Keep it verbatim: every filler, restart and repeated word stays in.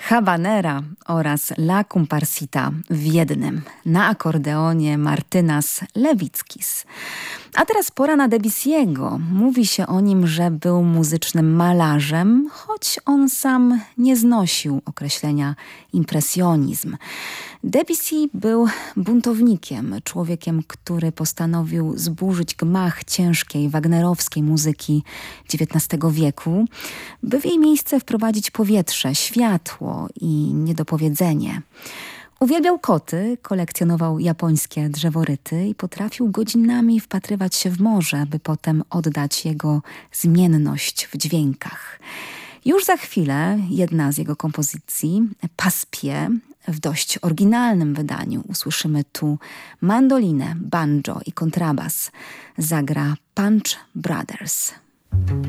Habanera oraz La Comparsita w jednym. Na akordeonie Martynas Lewickis. A teraz pora na Debussy'ego. Mówi się o nim, że był muzycznym malarzem, choć on sam nie znosił określenia impresjonizm. Debussy był buntownikiem, człowiekiem, który postanowił zburzyć gmach ciężkiej, wagnerowskiej muzyki dziewiętnastego wieku, by w jej miejsce wprowadzić powietrze, światło i niedopowiedzenie. Uwielbiał koty, kolekcjonował japońskie drzeworyty i potrafił godzinami wpatrywać się w morze, by potem oddać jego zmienność w dźwiękach. Już za chwilę jedna z jego kompozycji, Pas-Pied, w dość oryginalnym wydaniu usłyszymy tu mandolinę, banjo i kontrabas. Zagra Punch Brothers.